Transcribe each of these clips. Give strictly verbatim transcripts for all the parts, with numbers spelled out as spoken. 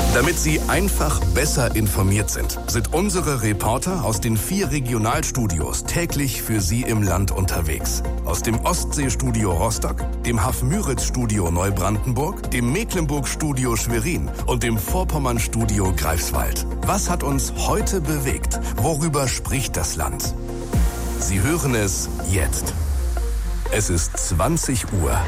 Damit Sie einfach besser informiert sind, sind unsere Reporter aus den vier Regionalstudios täglich für Sie im Land unterwegs. Aus dem Ostseestudio Rostock, dem Hafmüritz-Studio Neubrandenburg, dem Mecklenburg-Studio Schwerin und dem Vorpommern-Studio Greifswald. Was hat uns heute bewegt? Worüber spricht das Land? Sie hören es jetzt. Es ist zwanzig Uhr.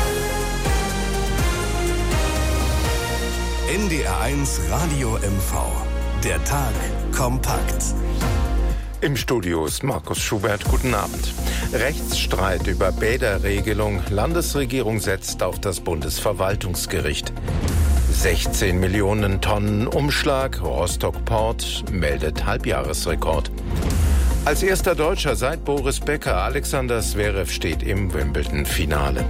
N D R eins Radio M V. Der Tag kompakt. Im Studio ist Markus Schubert. Guten Abend. Rechtsstreit über Bäderregelung. Landesregierung setzt auf das Bundesverwaltungsgericht. sechzehn Millionen Tonnen Umschlag. Rostock Port meldet Halbjahresrekord. Als erster Deutscher seit Boris Becker, Alexander Zverev steht im Wimbledon-Finale.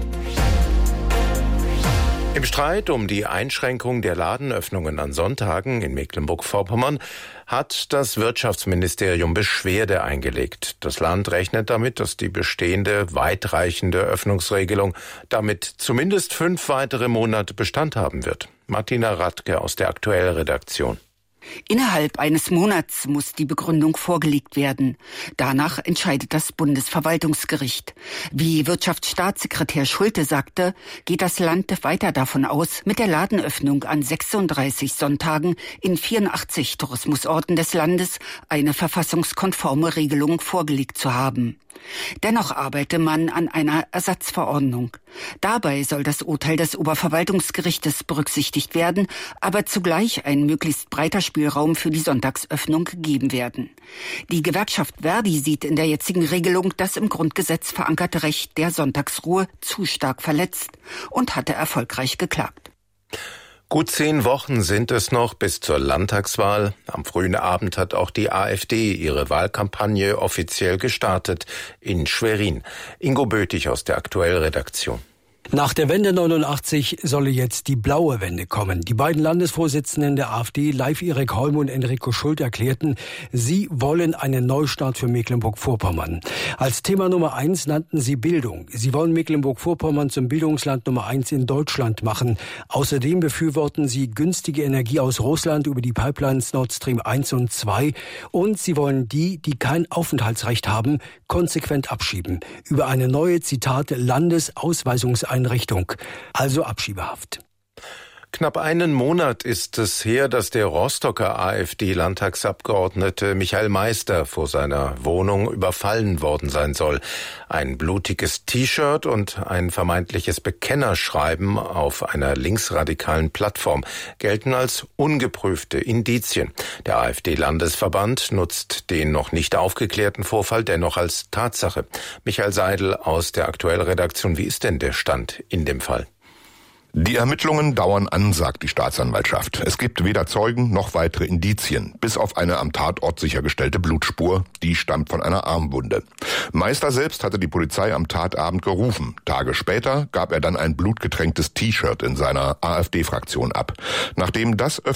Im Streit um die Einschränkung der Ladenöffnungen an Sonntagen in Mecklenburg-Vorpommern hat das Wirtschaftsministerium Beschwerde eingelegt. Das Land rechnet damit, dass die bestehende, weitreichende Öffnungsregelung damit zumindest fünf weitere Monate Bestand haben wird. Martina Radke aus der Aktuell-Redaktion. Innerhalb eines Monats muss die Begründung vorgelegt werden. Danach entscheidet das Bundesverwaltungsgericht. Wie Wirtschaftsstaatssekretär Schulte sagte, geht das Land weiter davon aus, mit der Ladenöffnung an sechsunddreißig Sonntagen in vierundachtzig Tourismusorten des Landes eine verfassungskonforme Regelung vorgelegt zu haben. Dennoch arbeite man an einer Ersatzverordnung. Dabei soll das Urteil des Oberverwaltungsgerichtes berücksichtigt werden, aber zugleich ein möglichst breiter Spielraum für die Sonntagsöffnung gegeben werden. Die Gewerkschaft Verdi sieht in der jetzigen Regelung das im Grundgesetz verankerte Recht der Sonntagsruhe zu stark verletzt und hatte erfolgreich geklagt. Gut zehn Wochen sind es noch bis zur Landtagswahl. Am frühen Abend hat auch die AfD ihre Wahlkampagne offiziell gestartet in Schwerin. Ingo Bötig aus der Aktuell-Redaktion. Nach der Wende neunundachtzig solle jetzt die blaue Wende kommen. Die beiden Landesvorsitzenden der AfD, Leif Erik Holm und Enrico Schult, erklärten, sie wollen einen Neustart für Mecklenburg-Vorpommern. Als Thema Nummer eins nannten sie Bildung. Sie wollen Mecklenburg-Vorpommern zum Bildungsland Nummer eins in Deutschland machen. Außerdem befürworten sie günstige Energie aus Russland über die Pipelines Nord Stream eins und zwei. Und sie wollen die, die kein Aufenthaltsrecht haben, konsequent abschieben. Über eine neue, Zitat, Landesausweisungseinrichtung. Einrichtung, also Abschiebehaft. Knapp einen Monat ist es her, dass der Rostocker AfD-Landtagsabgeordnete Michael Meister vor seiner Wohnung überfallen worden sein soll. Ein blutiges T-Shirt und ein vermeintliches Bekennerschreiben auf einer linksradikalen Plattform gelten als ungeprüfte Indizien. Der AfD-Landesverband nutzt den noch nicht aufgeklärten Vorfall dennoch als Tatsache. Michael Seidel aus der Aktuell-Redaktion. Wie ist denn der Stand in dem Fall? Die Ermittlungen dauern an, sagt die Staatsanwaltschaft. Es gibt weder Zeugen noch weitere Indizien, bis auf eine am Tatort sichergestellte Blutspur. Die stammt von einer Armwunde. Meister selbst hatte die Polizei am Tatabend gerufen. Tage später gab er dann ein blutgetränktes T-Shirt in seiner AfD-Fraktion ab. Nachdem das